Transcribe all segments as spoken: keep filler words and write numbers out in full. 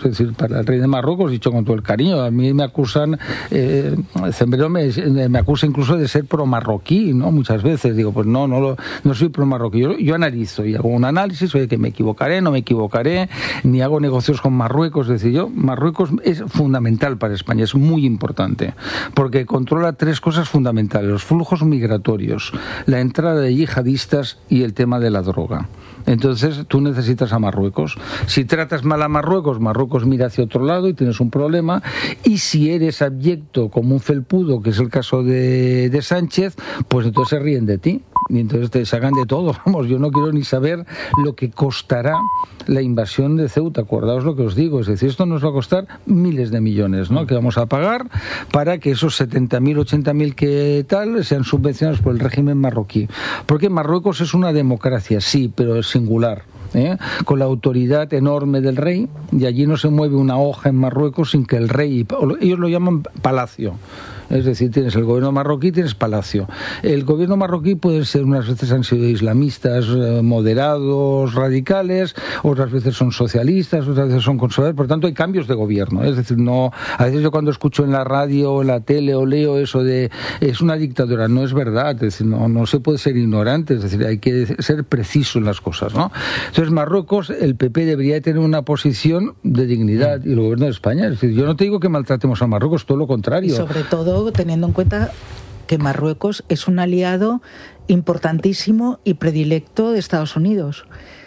Es decir, para el rey de Marruecos, dicho con todo el cariño, a mí me acusan, eh, Zembelot me, me acusa incluso de ser pro-marroquí, ¿no? Muchas veces digo, pues no, no, lo, no soy pro-marroquí. Yo, yo analizo y hago un análisis, oye, que me equivocaré, no me equivocaré, ni hago negocios con Marruecos. Es decir, yo, Marruecos es fundamental para España, es muy importante, porque controla tres cosas fundamentales: los flujos migratorios, la entrada de yihadistas y el tema de la droga. Entonces tú necesitas a Marruecos. Si tratas mal a Marruecos, Marruecos mira hacia otro lado y tienes un problema. Y si eres abyecto como un felpudo, que es el caso de, de Sánchez, pues entonces se ríen de ti y entonces te sacan de todo. Vamos, yo no quiero ni saber lo que costará la invasión de Ceuta. Acordaos lo que os digo, es decir, esto nos va a costar miles de millones, ¿no?, que vamos a pagar para que esos setenta mil, ochenta mil que tal sean subvencionados por el régimen marroquí. Porque Marruecos es una democracia, sí, pero es singular, ¿eh? Con la autoridad enorme del rey, y allí no se mueve una hoja en Marruecos sin que el rey, ellos lo llaman palacio. Es decir, tienes el gobierno marroquí, tienes palacio. El gobierno marroquí puede ser, unas veces han sido islamistas, eh, moderados, radicales, otras veces son socialistas, otras veces son conservadores. Por tanto, hay cambios de gobierno. Es decir, no, a veces yo cuando escucho en la radio, en la tele o leo eso de es una dictadura, no es verdad. Es decir, no, no se puede ser ignorante. Es decir, hay que ser preciso en las cosas, ¿no? Entonces, Marruecos, el P P debería tener una posición de dignidad, y el gobierno de España. Es decir, yo no te digo que maltratemos a Marruecos, todo lo contrario. Y sobre todo teniendo en cuenta que Marruecos es un aliado importantísimo y predilecto de Estados Unidos.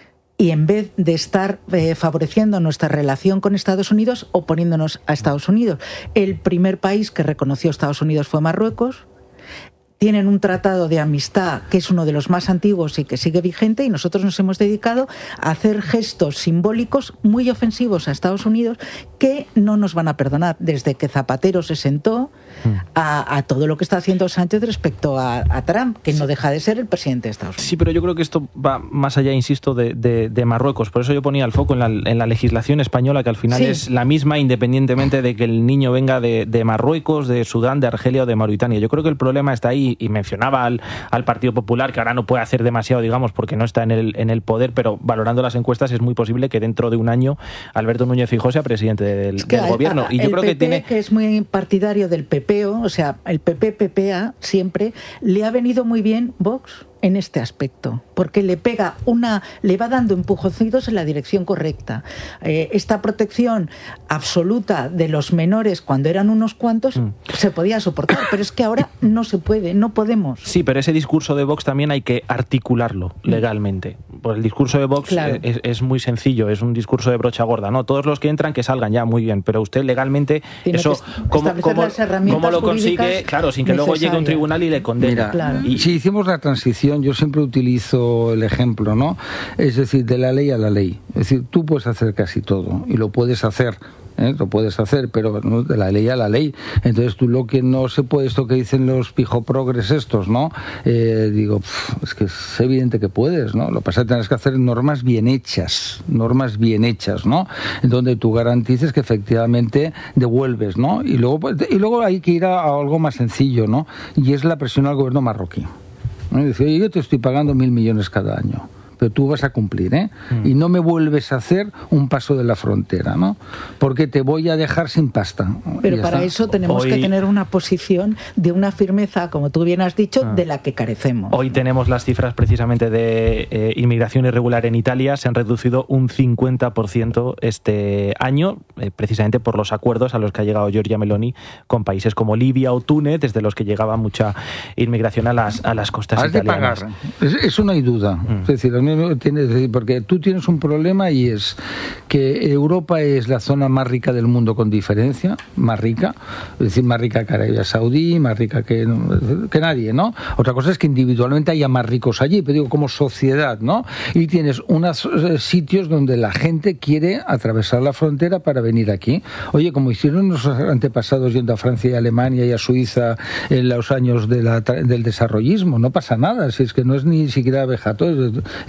Y en vez de estar eh, favoreciendo nuestra relación con Estados Unidos, oponiéndonos a Estados Unidos. El primer país que reconoció a Estados Unidos fue Marruecos. Tienen un tratado de amistad que es uno de los más antiguos y que sigue vigente, y nosotros nos hemos dedicado a hacer gestos simbólicos muy ofensivos a Estados Unidos que no nos van a perdonar, desde que Zapatero se sentó a, a todo lo que está haciendo Sánchez respecto a, a Trump, que no deja de ser el presidente de Estados Unidos. Sí, pero yo creo que esto va más allá, insisto, de, de, de Marruecos. Por eso yo ponía el foco en la, en la legislación española, que al final sí es la misma, independientemente de que el niño venga de, de Marruecos, de Sudán, de Argelia o de Mauritania. Yo creo que el problema está ahí. Y mencionaba al, al Partido Popular, que ahora no puede hacer demasiado, digamos, porque no está en el, en el poder, pero valorando las encuestas es muy posible que dentro de un año Alberto Núñez Feijóo sea presidente del, es que del a, gobierno. A, y yo el creo P P, que tiene... que es muy partidario del pepeo, o sea, el P P P P A siempre le ha venido muy bien Vox en este aspecto, porque le pega una, le va dando empujoncitos en la dirección correcta. Eh, esta protección absoluta de los menores cuando eran unos cuantos mm. se podía soportar, pero es que ahora no se puede, no podemos. Sí, pero ese discurso de Vox también hay que articularlo legalmente. Pues el discurso de Vox claro. es, es muy sencillo, es un discurso de brocha gorda, ¿no? Todos los que entran que salgan ya, muy bien, pero usted legalmente tiene eso, ¿cómo, cómo, ¿cómo lo consigue? Claro, sin que necesarias. Luego llegue un tribunal y le condene. Mira, claro. y si hicimos la transición, yo siempre utilizo el ejemplo, ¿no? Es decir, de la ley a la ley. Es decir, tú puedes hacer casi todo y lo puedes hacer. ¿Eh? Lo puedes hacer, pero ¿no? de la ley a la ley. Entonces tú lo que no se puede, esto que dicen los pijoprogres estos, ¿no? Eh, digo, pff, es que es evidente que puedes, ¿no? Lo que pasa es que tienes que hacer normas bien hechas, normas bien hechas, ¿no? En donde tú garantices que efectivamente devuelves, ¿no? Y luego, y luego hay que ir a, a algo más sencillo, ¿no? Y es la presión al gobierno marroquí. ¿No? Y dice, oye, yo te estoy pagando mil millones cada año, pero tú vas a cumplir, ¿eh? Mm. Y no me vuelves a hacer un paso de la frontera, ¿no? Porque te voy a dejar sin pasta. Pero para está. eso tenemos Hoy... que tener una posición de una firmeza, como tú bien has dicho, ah. de la que carecemos. Hoy tenemos las cifras precisamente de eh, inmigración irregular en Italia. Se han reducido un cincuenta por ciento este año, eh, precisamente por los acuerdos a los que ha llegado Giorgia Meloni con países como Libia o Túnez, desde los que llegaba mucha inmigración a las, a las costas Has italianas. De pagar. Eso no hay duda. Mm. Es decir, Tienes, porque tú tienes un problema, y es que Europa es la zona más rica del mundo con diferencia, más rica, es decir, más rica que Arabia Saudí, más rica que, que nadie, ¿no? Otra cosa es que individualmente haya más ricos allí, pero digo como sociedad, ¿no? Y tienes unos sitios donde la gente quiere atravesar la frontera para venir aquí. Oye, como hicieron nuestros antepasados yendo a Francia y a Alemania y a Suiza en los años de la, del desarrollismo, no pasa nada, si es que no es ni siquiera vejato, es, es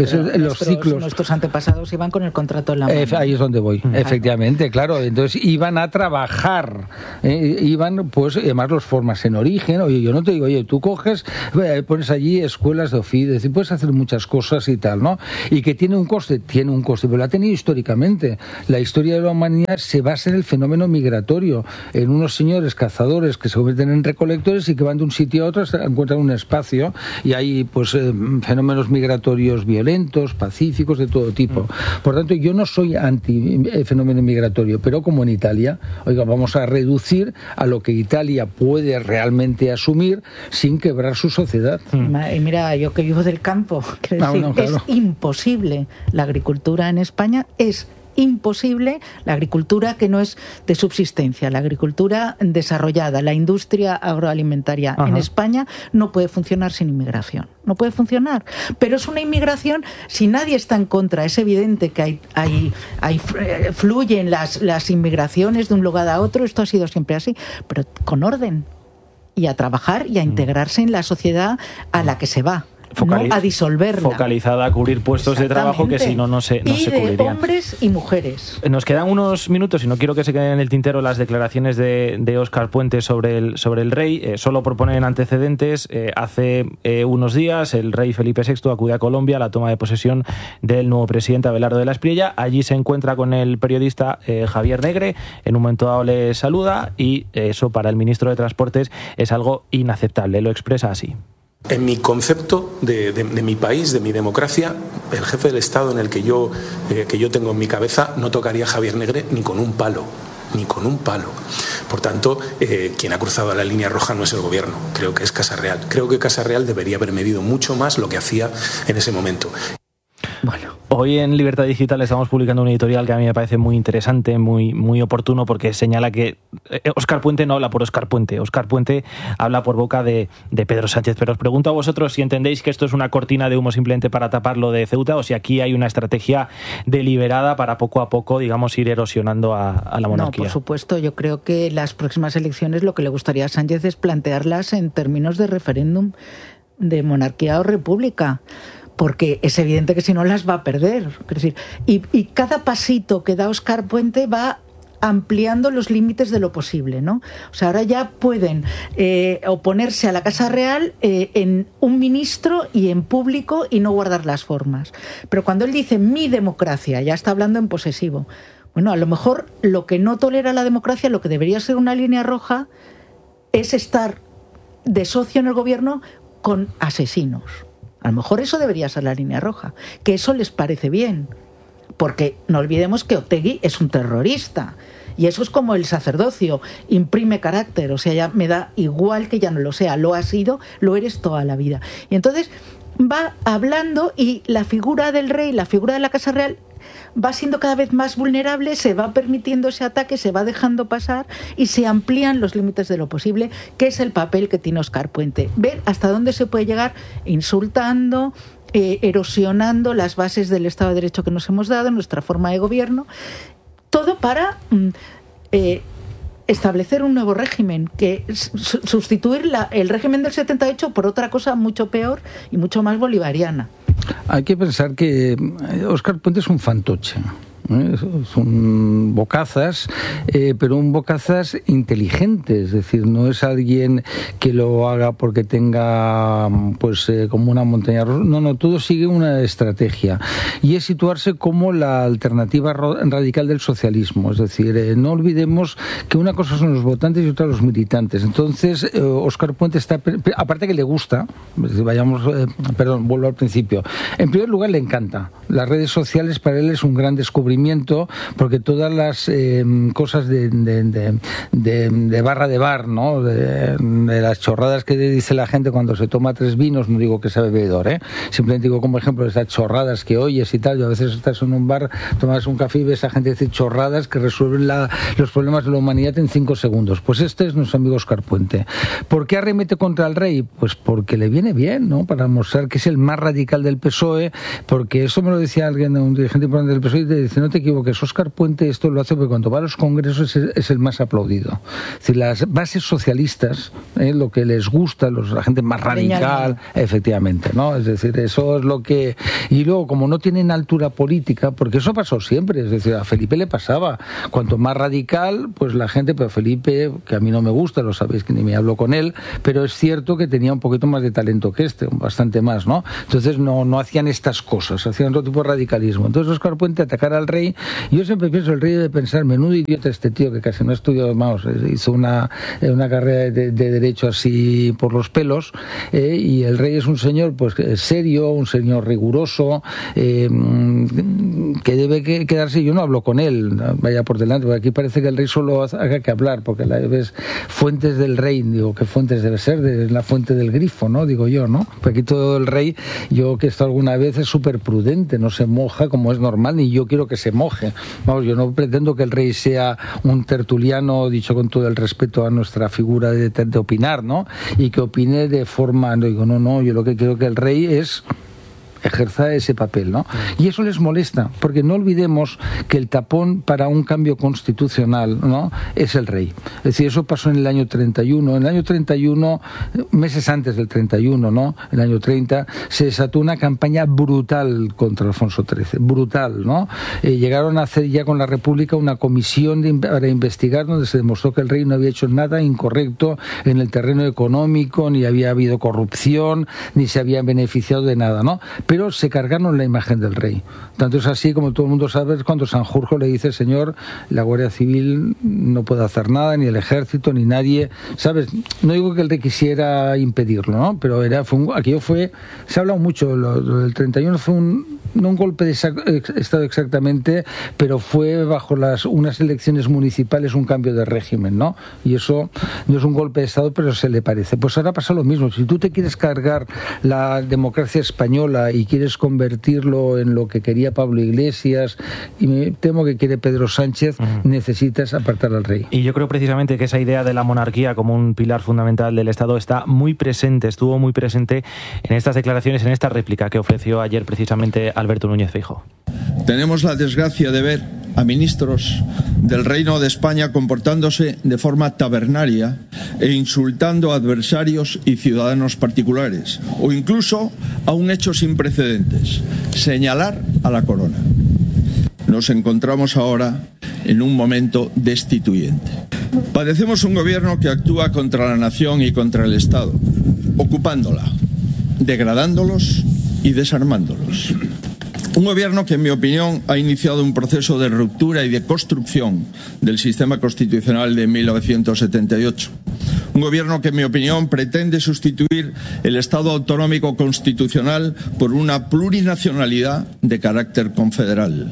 es el, los nuestros, ciclos. Nuestros antepasados iban con el contrato en la mano. Eh, ahí es donde voy, mm. efectivamente, claro. Entonces iban a trabajar, eh, iban, pues, además los formas en origen. Oye, yo no te digo, oye, tú coges, eh, pones allí escuelas de oficio, es decir, puedes hacer muchas cosas y tal, ¿no? Y que tiene un coste, tiene un coste, pero lo ha tenido históricamente. La historia de la humanidad se basa en el fenómeno migratorio, en unos señores cazadores que se convierten en recolectores y que van de un sitio a otro, encuentran un espacio y hay, pues, eh, fenómenos migratorios violentos, pacíficos, de todo tipo. Por tanto, yo no soy anti fenómeno migratorio, pero como en Italia, oiga, vamos a reducir a lo que Italia puede realmente asumir sin quebrar su sociedad. Y mira, yo que vivo del campo, quiero decir, no, no, claro. Es imposible. La agricultura en España es imposible, la agricultura que no es de subsistencia, la agricultura desarrollada, la industria agroalimentaria Ajá. en España no puede funcionar sin inmigración, no puede funcionar, pero es una inmigración, si nadie está en contra, es evidente que hay, hay, hay fluyen las, las inmigraciones de un lugar a otro, esto ha sido siempre así, pero con orden y a trabajar y a integrarse en la sociedad a la que se va. Focaliz- no a disolverla. Focalizada a cubrir puestos de trabajo que si no, no se, no y se de cubrirían. Hombres y mujeres. Nos quedan unos minutos y no quiero que se queden en el tintero las declaraciones de, de Óscar Puente sobre el, sobre el rey. Eh, solo por poner en antecedentes, eh, hace eh, unos días el rey Felipe sexto acude a Colombia a la toma de posesión del nuevo presidente Abelardo de la Espriella. Allí se encuentra con el periodista eh, Javier Negre. En un momento dado le saluda y eso para el ministro de Transportes es algo inaceptable. Lo expresa así. En mi concepto de, de, de mi país, de mi democracia, el jefe del Estado en el que yo, eh, que yo tengo en mi cabeza no tocaría a Javier Negre ni con un palo, ni con un palo. Por tanto, eh, quien ha cruzado la línea roja no es el gobierno, creo que es Casa Real. Creo que Casa Real debería haber medido mucho más lo que hacía en ese momento. Bueno, hoy en Libertad Digital estamos publicando un editorial que a mí me parece muy interesante, muy, muy oportuno, porque señala que Óscar Puente no habla por Óscar Puente, Óscar Puente habla por boca de, de Pedro Sánchez. Pero os pregunto a vosotros si entendéis que esto es una cortina de humo simplemente para tapar lo de Ceuta o si aquí hay una estrategia deliberada para poco a poco, digamos, ir erosionando a, a la monarquía. No, por supuesto, yo creo que las próximas elecciones lo que le gustaría a Sánchez es plantearlas en términos de referéndum de monarquía o república. Porque es evidente que si no las va a perder. Es decir, y, y cada pasito que da Óscar Puente va ampliando los límites de lo posible, ¿no? O sea, ahora ya pueden eh, oponerse a la Casa Real eh, en un ministro y en público y no guardar las formas. Pero cuando él dice mi democracia, ya está hablando en posesivo. Bueno, a lo mejor lo que no tolera la democracia, lo que debería ser una línea roja, es estar de socio en el gobierno con asesinos. A lo mejor eso debería ser la línea roja, que eso les parece bien, porque no olvidemos que Otegi es un terrorista y eso es como el sacerdocio, imprime carácter, o sea, ya me da igual que ya no lo sea, lo has sido, lo eres toda la vida. Y entonces va hablando y la figura del rey, la figura de la Casa Real va siendo cada vez más vulnerable, se va permitiendo ese ataque, se va dejando pasar y se amplían los límites de lo posible, que es el papel que tiene Óscar Puente. Ver hasta dónde se puede llegar insultando, eh, erosionando las bases del Estado de Derecho que nos hemos dado, nuestra forma de gobierno, todo para eh, establecer un nuevo régimen, que su- sustituir la, el régimen del setenta y ocho por otra cosa mucho peor y mucho más bolivariana. Hay que pensar que Óscar Puente es un fantoche. ¿eh? Es un bocazas, eh, pero un bocazas inteligente, es decir, no es alguien que lo haga porque tenga pues eh, como una montaña rusa, no, no, todo sigue una estrategia y es situarse como la alternativa radical del socialismo, es decir, eh, no olvidemos que una cosa son los votantes y otra los militantes. Entonces, eh, Óscar Puente está, aparte que le gusta, vayamos, eh, perdón, vuelvo al principio, en primer lugar le encanta, las redes sociales para él es un gran descubrimiento, porque todas las eh, cosas de, de, de, de, de barra de bar, ¿no? De, de las chorradas que dice la gente cuando se toma tres vinos, no digo que sea bebedor, ¿eh? Simplemente digo como ejemplo esas chorradas que oyes y tal. Yo a veces estás en un bar, tomas un café y ves a gente decir chorradas que resuelven la, los problemas de la humanidad en cinco segundos. Pues este es nuestro amigo Óscar Puente. ¿Por qué arremete contra el rey? Pues porque le viene bien, ¿no? Para mostrar que es el más radical del P S O E, porque eso me lo decía alguien, un dirigente importante del P S O E, diciendo no te equivoques, Óscar Puente esto lo hace porque cuando va a los congresos es, es el más aplaudido. Es decir, las bases socialistas, eh, lo que les gusta, los, la gente más radical, efectivamente, ¿no? Es decir, eso es lo que... Y luego, como no tienen altura política, porque eso pasó siempre, es decir, a Felipe le pasaba, cuanto más radical, pues la gente, pero Felipe, que a mí no me gusta, lo sabéis que ni me hablo con él, pero es cierto que tenía un poquito más de talento que este, bastante más, ¿no? Entonces no, no hacían estas cosas, hacían otro tipo de radicalismo. Entonces Óscar Puente atacar al rey, yo siempre pienso, el rey debe pensar, menudo idiota este tío que casi no estudió, vamos, hizo una, una carrera de, de derecho así por los pelos, eh, y el rey es un señor pues serio, un señor riguroso, eh, que debe que quedarse, yo no hablo con él, vaya por delante, porque aquí parece que el rey solo haga que hablar, porque la ves fuentes del rey, digo, ¿qué fuentes debe ser? De la fuente del grifo, ¿no? Digo yo, ¿no? Porque aquí todo el rey, yo que he estado alguna vez, es súper prudente, no se moja como es normal, ni yo quiero que se moje. Vamos, yo no pretendo que el rey sea un tertuliano, dicho con todo el respeto a nuestra figura de, de opinar, ¿no? Y que opine de forma, no digo, no, no, yo lo que quiero que el rey es... ejerza ese papel, ¿no? Y eso les molesta, porque no olvidemos que el tapón para un cambio constitucional, ¿no?, es el rey. Es decir, eso pasó en el año treinta y uno. En el año treinta y uno, meses antes del treinta y uno, ¿no?, el año treinta, se desató una campaña brutal contra Alfonso trece, brutal, ¿no? Eh, llegaron a hacer ya con la República una comisión de, para investigar, donde se demostró que el rey no había hecho nada incorrecto en el terreno económico, ni había habido corrupción, ni se había beneficiado de nada, ¿no? Pero pero se cargaron la imagen del rey. Tanto es así, como todo el mundo sabe, cuando Sanjurjo le dice, señor, la Guardia Civil no puede hacer nada, ni el ejército, ni nadie, ¿sabes? No digo que el rey quisiera impedirlo, ¿no? Pero era, fue un, aquello fue, se ha hablado mucho, lo, lo del treinta y uno fue un, no un golpe de Estado exactamente, pero fue bajo las unas elecciones municipales un cambio de régimen, ¿no? Y eso no es un golpe de Estado, pero se le parece. Pues ahora pasa lo mismo. Si tú te quieres cargar la democracia española y quieres convertirlo en lo que quería Pablo Iglesias, y me temo que quiere Pedro Sánchez, uh-huh. necesitas apartar al rey. Y yo creo precisamente que esa idea de la monarquía como un pilar fundamental del Estado está muy presente, estuvo muy presente en estas declaraciones, en esta réplica que ofreció ayer precisamente Alberto Núñez Feijóo. Tenemos la desgracia de ver a ministros del Reino de España comportándose de forma tabernaria e insultando a adversarios y ciudadanos particulares, o incluso a un hecho sin precedentes, señalar a la corona. Nos encontramos ahora en un momento destituyente. Padecemos un gobierno que actúa contra la nación y contra el Estado, ocupándola, degradándolos y desarmándolos. Un gobierno que, en mi opinión, ha iniciado un proceso de ruptura y de construcción del sistema constitucional de mil novecientos setenta y ocho. Un gobierno que, en mi opinión, pretende sustituir el Estado autonómico constitucional por una plurinacionalidad de carácter confederal.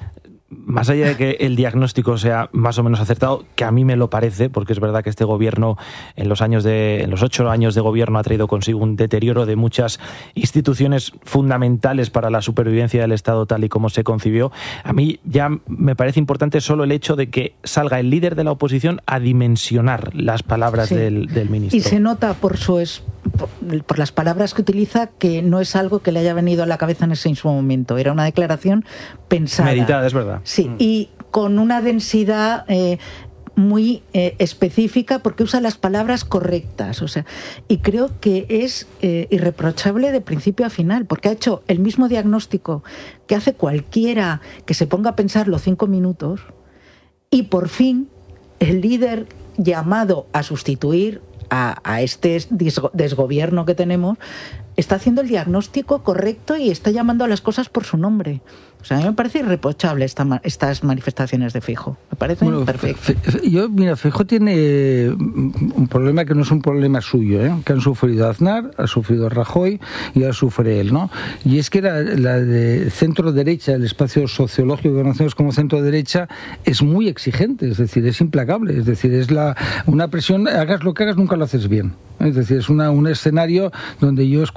Más allá de que el diagnóstico sea más o menos acertado, que a mí me lo parece, porque es verdad que este gobierno en los años de, en los ocho años de gobierno ha traído consigo un deterioro de muchas instituciones fundamentales para la supervivencia del Estado tal y como se concibió. A mí ya me parece importante solo el hecho de que salga el líder de la oposición a dimensionar las palabras sí. del, del ministro. Y se nota por su es, por, por las palabras que utiliza que no es algo que le haya venido a la cabeza en ese mismo momento. Era una declaración pensada. Meditada, es verdad. Sí, mm. y con una densidad eh, muy eh, específica, porque usa las palabras correctas, o sea, y creo que es eh, irreprochable de principio a final, porque ha hecho el mismo diagnóstico que hace cualquiera que se ponga a pensarlo cinco minutos, y por fin el líder llamado a sustituir a, a este desgobierno que tenemos está haciendo el diagnóstico correcto y está llamando a las cosas por su nombre. O sea, a mí me parece irreprochable esta, estas manifestaciones de Feijóo. Me parece bueno, perfecto. Yo, mira, Feijóo tiene un problema que no es un problema suyo, ¿eh? Que han sufrido Aznar, ha sufrido Rajoy y ahora sufre él, ¿no? Y es que la, la de centro-derecha, el espacio sociológico que conocemos como centro-derecha, es muy exigente, es decir, es implacable. Es decir, es la una presión, hagas lo que hagas, nunca lo haces bien. Es decir, es una, un escenario donde yo escucho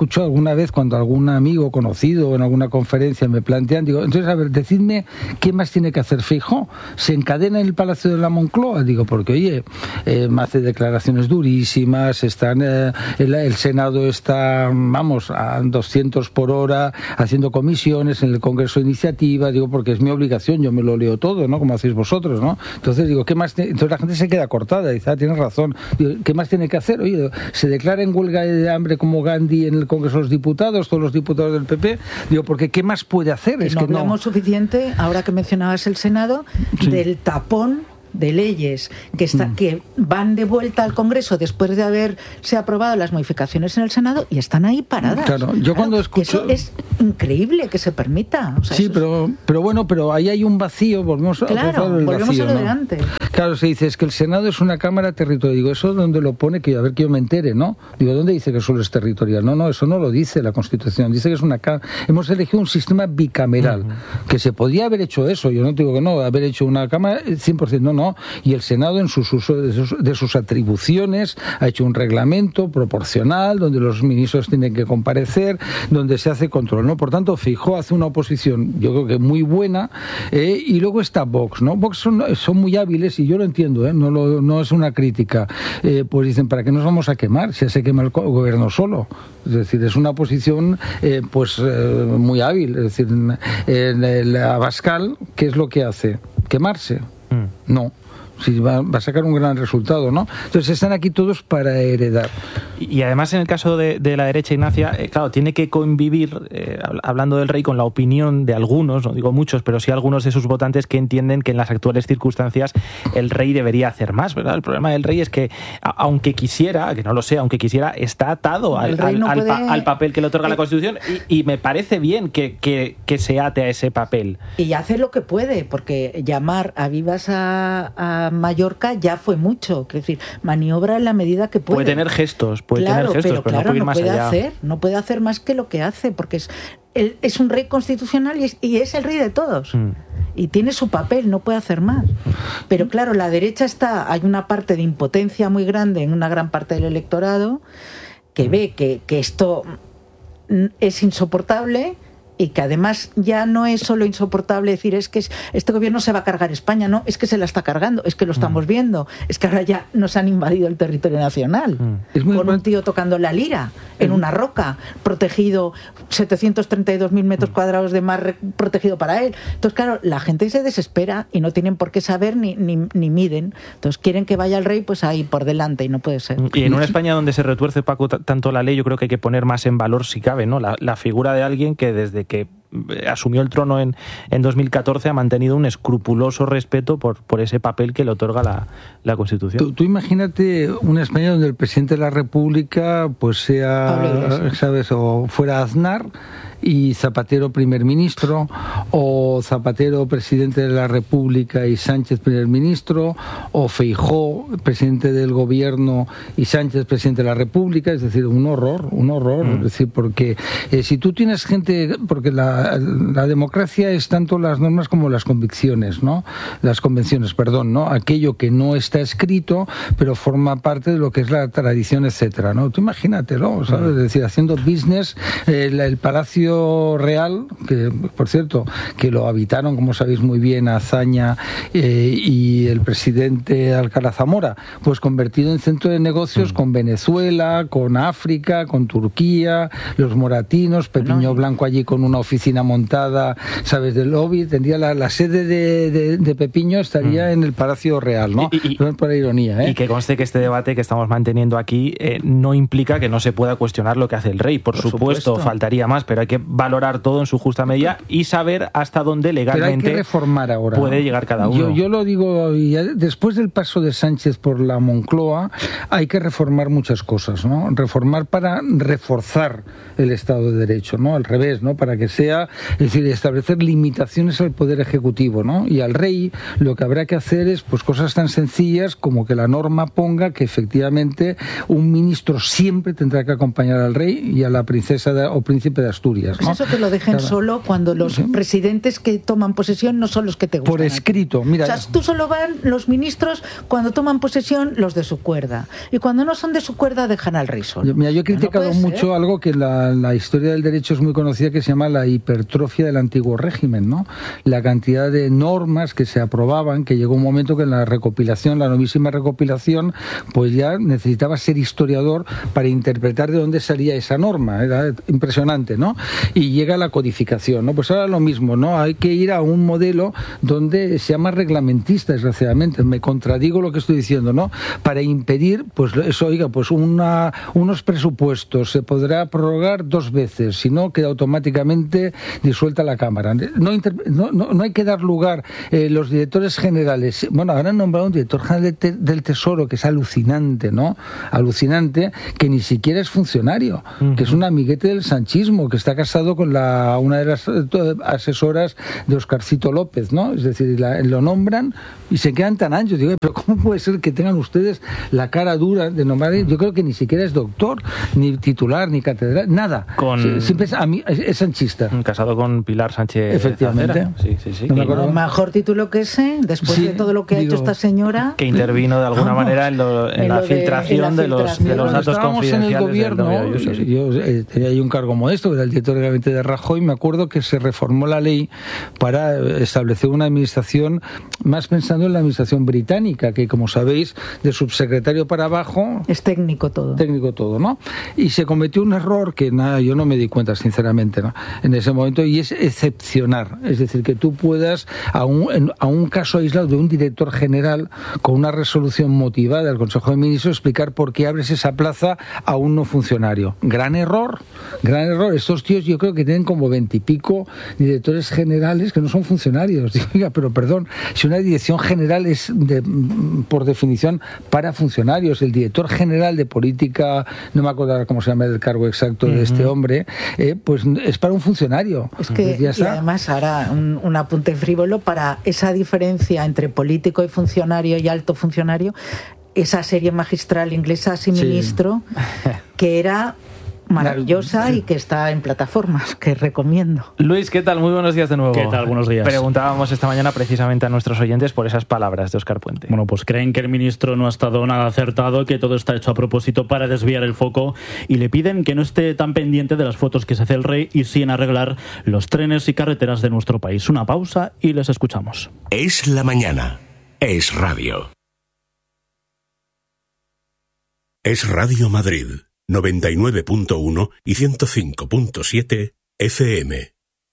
escucho alguna vez cuando algún amigo conocido en alguna conferencia me plantean, digo, entonces, a ver, decidme qué más tiene que hacer Feijóo. ¿Se encadena en el Palacio de la Moncloa? Digo, porque, oye, eh, me hace declaraciones durísimas, están, eh, el, el Senado está, vamos, a doscientos por hora, haciendo comisiones en el Congreso de Iniciativa, digo, porque es mi obligación, yo me lo leo todo, ¿no? Como hacéis vosotros, ¿no? Entonces, digo, ¿qué más? Te... Entonces la gente se queda cortada, dice, ah, tienes razón. Digo, ¿qué más tiene que hacer? Oye, se declara en huelga de hambre como Gandhi en el Congreso de los Diputados, todos los diputados del P P, digo, porque ¿qué más puede hacer? Que es no que hablamos no... suficiente, ahora que mencionabas el Senado, sí, del tapón de leyes que, está, que van de vuelta al Congreso después de haberse aprobado las modificaciones en el Senado y están ahí paradas. Claro, yo claro, cuando escucho... Eso es increíble que se permita. O sea, sí, pero, es... pero bueno, pero ahí hay un vacío, volvemos, claro, a, volvemos vacío, a lo ¿no? de antes. Claro, se dice, es que el Senado es una cámara territorial. Digo, ¿eso dónde lo pone? Que a ver que yo me entere, ¿no? Digo, ¿dónde dice que solo es territorial? No, no, eso no lo dice la Constitución. Dice que es una cámara. Hemos elegido un sistema bicameral, uh-huh, que se podía haber hecho eso. Yo no digo que no, haber hecho una cámara cien por ciento, no, no. Y el Senado, en sus usos de sus, de sus atribuciones, ha hecho un reglamento proporcional, donde los ministros tienen que comparecer, donde se hace control, ¿no? Por tanto, Feijóo hace una oposición, yo creo que muy buena, eh, y luego está Vox, ¿no? Vox son, son muy hábiles, y yo lo entiendo, ¿eh? No, lo, no es una crítica. Eh, pues dicen, ¿para qué nos vamos a quemar? Si ya se quema el gobierno solo. Es decir, es una posición eh, pues eh, muy hábil. Es decir, en el Abascal, ¿qué es lo que hace? ¿Quemarse? Mm. No. Sí, va, va a sacar un gran resultado, ¿no? Entonces están aquí todos para heredar. Y, y además en el caso de, de la derecha, Ignacia, eh, claro, tiene que convivir, eh, hablando del rey, con la opinión de algunos, no digo muchos, pero sí algunos de sus votantes que entienden que en las actuales circunstancias el rey debería hacer más, ¿verdad? El problema del rey es que, a, aunque quisiera, que no lo sé, aunque quisiera, está atado al, al, no al, puede... al papel que le otorga eh... la Constitución, y, y me parece bien que, que, que se ate a ese papel. Y hace lo que puede, porque llamar a vivas a... a Mallorca ya fue mucho, es decir, maniobra en la medida que puede. Puede tener gestos, puede claro, tener gestos, pero, pero, claro, no puede ir no más puede allá. Hacer, no puede hacer más que lo que hace, porque es, él es un rey constitucional y es, y es el rey de todos. Mm. Y tiene su papel, no puede hacer más. Pero claro, la derecha está, hay una parte de impotencia muy grande en una gran parte del electorado que ve que, que esto es insoportable. Y que además ya no es solo insoportable decir es que este gobierno se va a cargar España, no, es que se la está cargando, es que lo estamos mm. viendo, es que ahora ya nos han invadido el territorio nacional, mm. es muy con mal... un tío tocando la lira en una roca, protegido, setecientos treinta y dos mil metros mm. cuadrados de mar protegido para él. Entonces claro, la gente se desespera y no tienen por qué saber ni, ni, ni miden, entonces quieren que vaya el rey pues ahí por delante y no puede ser. Y en una España donde se retuerce, Paco, t- tanto la ley, yo creo que hay que poner más en valor si cabe, ¿no? La, la figura de alguien que desde que asumió el trono en, en dos mil catorce ha mantenido un escrupuloso respeto por, por ese papel que le otorga la, la Constitución. Tú, tú imagínate una España donde el presidente de la República pues sea, ¿sabes? O fuera Aznar y Zapatero primer ministro, o Zapatero presidente de la República y Sánchez primer ministro, o Feijóo presidente del gobierno y Sánchez presidente de la República. Es decir, un horror, un horror. Mm. Es decir, porque eh, si tú tienes gente, porque la, la democracia es tanto las normas como las convicciones, ¿no? Las convenciones, perdón, ¿no? Aquello que no está escrito, pero forma parte de lo que es la tradición, etcétera, ¿no? Tú imagínatelo, ¿sabes? Es decir, haciendo business, eh, el, el Palacio Real, que por cierto, que lo habitaron, como sabéis muy bien, Azaña eh, y el presidente Alcalá Zamora, pues convertido en centro de negocios mm. con Venezuela, con África, con Turquía, los moratinos, Pepiño no. Blanco allí con una oficina montada, ¿sabes? Del lobby, tendría la, la sede de, de, de Pepiño estaría mm. en el Palacio Real, ¿no? Y, y, por ironía, ¿eh? Y que conste que este debate que estamos manteniendo aquí eh, no implica que no se pueda cuestionar lo que hace el rey, por, por supuesto, supuesto, faltaría más, pero hay que valorar todo en su justa medida y saber hasta dónde legalmente reformar ahora, puede ¿no? llegar cada uno. Yo, yo lo digo, después del paso de Sánchez por la Moncloa, hay que reformar muchas cosas, ¿no? Reformar para reforzar el Estado de Derecho, ¿no? Al revés, ¿no? Para que sea, es decir, establecer limitaciones al Poder Ejecutivo, ¿no? Y al rey lo que habrá que hacer es pues cosas tan sencillas como que la norma ponga que efectivamente un ministro siempre tendrá que acompañar al rey y a la princesa de, o príncipe de Asturias. ellas, ¿no? Pues eso que lo dejen claro. solo cuando los sí. presidentes que toman posesión no son los que te gustan. Por escrito, mira. O sea, tú solo van los ministros cuando toman posesión los de su cuerda. Y cuando no son de su cuerda dejan al riso. Mira, yo he criticado no mucho algo que la, la historia del derecho es muy conocida, que se llama la hipertrofia del antiguo régimen, ¿no? La cantidad de normas que se aprobaban, que llegó un momento que en la recopilación, la novísima recopilación, pues ya necesitaba ser historiador para interpretar de dónde salía esa norma. Era impresionante, ¿no? Y llega la codificación, ¿no? Pues ahora lo mismo, ¿no? Hay que ir a un modelo donde sea más reglamentista, desgraciadamente. Me contradigo lo que estoy diciendo, ¿no? Para impedir, pues eso, oiga, pues una, unos presupuestos se podrá prorrogar dos veces, si no queda automáticamente disuelta la Cámara. No, inter, no, no, no hay que dar lugar eh, los directores generales. Bueno, ahora han nombrado un director general de te, del Tesoro que es alucinante, ¿no? Alucinante, que ni siquiera es funcionario, uh-huh. que es un amiguete del sanchismo, que está casado con la una de las asesoras de Oscarcito López, ¿no? Es decir, la, lo nombran y se quedan tan anchos. Digo, pero ¿cómo puede ser que tengan ustedes la cara dura de nombrar? Yo creo que ni siquiera es doctor, ni titular, ni catedral, nada. Con... Siempre es, a mí, es, es sanchista. Casado con Pilar Sánchez. Efectivamente. Sí, sí, sí. No me acuerdo. Mejor título que ese, después sí, de todo lo que digo, ha hecho esta señora. Que intervino de alguna ah, manera en, lo, en, en la, filtración de, de, los, de los datos confidenciales. En el gobierno, yo, yo eh, tenía ahí un cargo modesto, era el director de gabinete de Rajoy, me acuerdo que se reformó la ley para establecer una administración más pensando en la administración británica, que como sabéis, de subsecretario para abajo... Es técnico todo. Técnico todo, ¿no? Y se cometió un error que nada, yo no me di cuenta, sinceramente, ¿no? En ese momento, y es excepcionar. Es decir, que tú puedas, a un, a un caso aislado de un director general, con una resolución motivada del Consejo de Ministros, explicar por qué abres esa plaza a un no funcionario. Gran error, gran error. Estos tíos yo creo que tienen como veintipico directores generales que no son funcionarios. Diga, pero perdón, si una dirección general es de, por definición para funcionarios, el director general de política, no me acuerdo cómo se llama el cargo exacto de uh-huh. este hombre, eh, pues es para un funcionario. Es que, ya está. Y además ahora un, un apunte frívolo para esa diferencia entre político y funcionario y alto funcionario, esa serie magistral inglesa, Sin sí. Ministro, que era maravillosa y que está en plataformas, que recomiendo. Luis, ¿qué tal? Muy buenos días de nuevo. ¿Qué tal? Buenos días. Preguntábamos esta mañana precisamente a nuestros oyentes por esas palabras de Óscar Puente. Bueno, pues creen que el ministro no ha estado nada acertado, que todo está hecho a propósito para desviar el foco, y le piden que no esté tan pendiente de las fotos que se hace el rey y sí en arreglar los trenes y carreteras de nuestro país. Una pausa y les escuchamos. Es la mañana. Es radio. Es Radio Madrid. noventa y nueve punto uno y ciento cinco punto siete F M.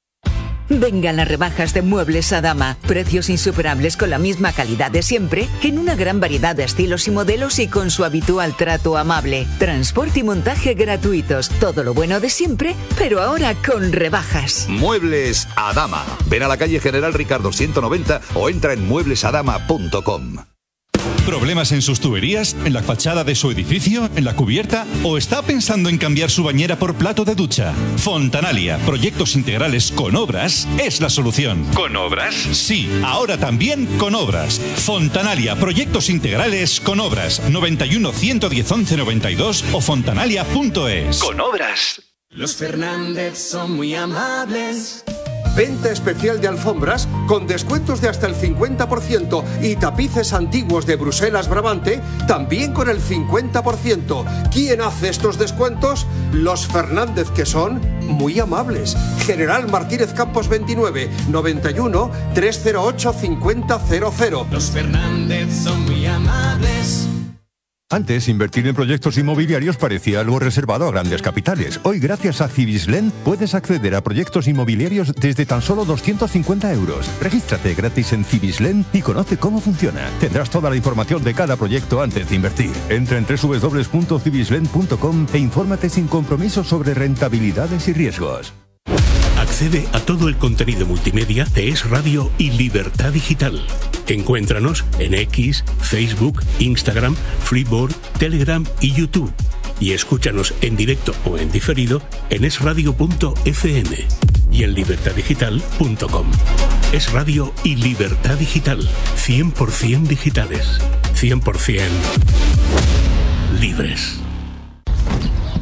Vengan las rebajas de Muebles Adama. Precios insuperables con la misma calidad de siempre, en una gran variedad de estilos y modelos y con su habitual trato amable. Transporte y montaje gratuitos. Todo lo bueno de siempre, pero ahora con rebajas. Muebles Adama. Ven a la calle General Ricardo ciento noventa o entra en muebles adama punto com. ¿Problemas en sus tuberías? ¿En la fachada de su edificio? ¿En la cubierta? ¿O está pensando en cambiar su bañera por plato de ducha? Fontanalia, proyectos integrales con obras, es la solución. ¿Con obras? Sí, ahora también con obras. Fontanalia, proyectos integrales con obras. noventa y uno, ciento diez, once noventa y dos o fontanalia punto es. Con obras. Los Fernández son muy amables. Venta especial de alfombras con descuentos de hasta el cincuenta por ciento y tapices antiguos de Bruselas Brabante también con el cincuenta por ciento. ¿Quién hace estos descuentos? Los Fernández, que son muy amables. General Martínez Campos veintinueve, noventa y uno, trescientos ocho, cincuenta cero cero. Los Fernández son muy amables. Antes, invertir en proyectos inmobiliarios parecía algo reservado a grandes capitales. Hoy, gracias a Cibislen, puedes acceder a proyectos inmobiliarios desde tan solo doscientos cincuenta euros. Regístrate gratis en Cibislen y conoce cómo funciona. Tendrás toda la información de cada proyecto antes de invertir. Entra en doble u doble u doble u punto cibislen punto com e infórmate sin compromiso sobre rentabilidades y riesgos. Accede a todo el contenido multimedia de Es Radio y Libertad Digital. Encuéntranos en X, Facebook, Instagram, Freeboard, Telegram y YouTube. Y escúchanos en directo o en diferido en es radio punto efe eme y en libertad digital punto com. Es Radio y Libertad Digital. cien por ciento digitales. cien por ciento libres.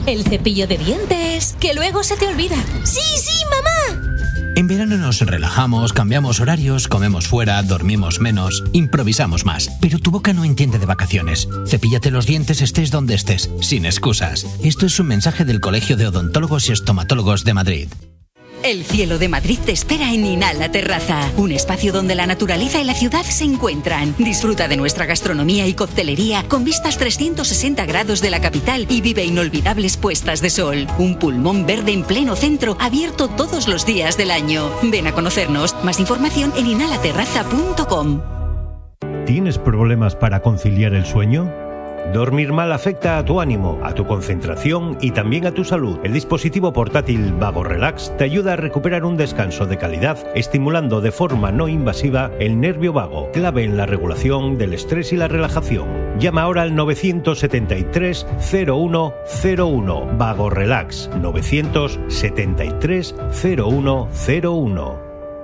El cepillo de dientes, que luego se te olvida. ¡Sí, sí, mamá! En verano nos relajamos, cambiamos horarios, comemos fuera, dormimos menos, improvisamos más. Pero tu boca no entiende de vacaciones. Cepíllate los dientes estés donde estés, sin excusas. Esto es un mensaje del Colegio de Odontólogos y Estomatólogos de Madrid. El cielo de Madrid te espera en Inhala Terraza, un espacio donde la naturaleza y la ciudad se encuentran. Disfruta de nuestra gastronomía y coctelería con vistas trescientos sesenta grados de la capital y vive inolvidables puestas de sol. Un pulmón verde en pleno centro, abierto todos los días del año. Ven a conocernos. Más información en inhalaterraza punto com. ¿Tienes problemas para conciliar el sueño? Dormir mal afecta a tu ánimo, a tu concentración y también a tu salud. El dispositivo portátil Vago Relax te ayuda a recuperar un descanso de calidad, estimulando de forma no invasiva el nervio vago, clave en la regulación del estrés y la relajación. Llama ahora al nueve siete tres, cero uno cero uno. Vago Relax, nueve siete tres, cero uno cero uno.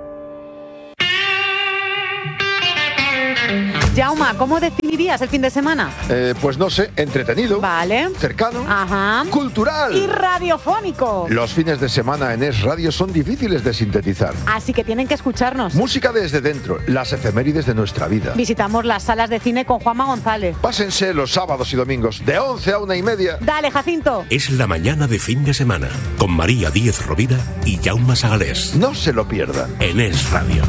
Jauma, ¿cómo definirías el fin de semana? Eh, pues no sé, entretenido. Vale. Cercano. Ajá. Cultural. Y radiofónico. Los fines de semana en Es Radio son difíciles de sintetizar. Así que tienen que escucharnos. Música desde dentro, las efemérides de nuestra vida. Visitamos las salas de cine con Juanma González. Pásense los sábados y domingos de once a una y media. Dale, Jacinto. Es la mañana de fin de semana con María Díez Rovira y Jaume Sagalés. No se lo pierdan. En Es Radio.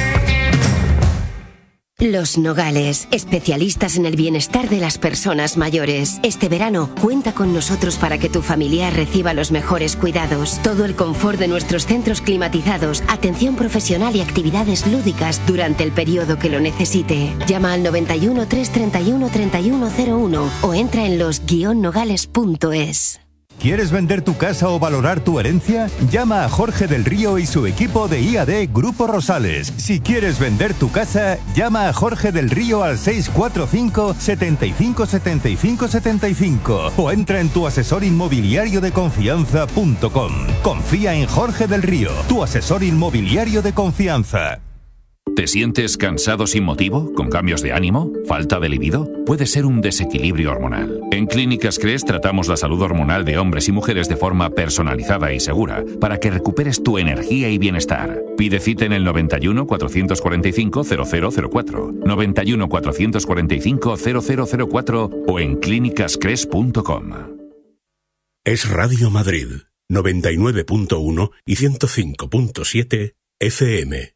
Los Nogales, especialistas en el bienestar de las personas mayores. Este verano, cuenta con nosotros para que tu familiar reciba los mejores cuidados. Todo el confort de nuestros centros climatizados, atención profesional y actividades lúdicas durante el periodo que lo necesite. Llama al noventa y uno, trescientos treinta y uno, treinta y uno cero uno o entra en los guion nogales punto es. ¿Quieres vender tu casa o valorar tu herencia? Llama a Jorge del Río y su equipo de I A D Grupo Rosales. Si quieres vender tu casa, llama a Jorge del Río al seis cuatro cinco, setenta y cinco, setenta y cinco, setenta y cinco o entra en tu asesor inmobiliario de confianza punto com. Confía en Jorge del Río, tu asesor inmobiliario de confianza. ¿Te sientes cansado sin motivo? ¿Con cambios de ánimo? ¿Falta de libido? Puede ser un desequilibrio hormonal. En Clínicas Cres tratamos la salud hormonal de hombres y mujeres de forma personalizada y segura para que recuperes tu energía y bienestar. Pide cita en el noventa y uno, cuatrocientos cuarenta y cinco, cero cero cero cuatro, noventa y uno, cuatrocientos cuarenta y cinco, cero cero cero cuatro o en clínicas cres punto com. Es Radio Madrid, noventa y nueve punto uno y ciento cinco punto siete F M.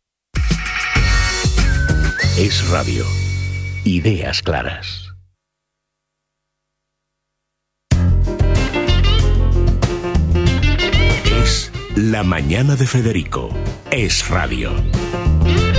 Es Radio. Ideas claras. Es La Mañana de Federico. Es Radio.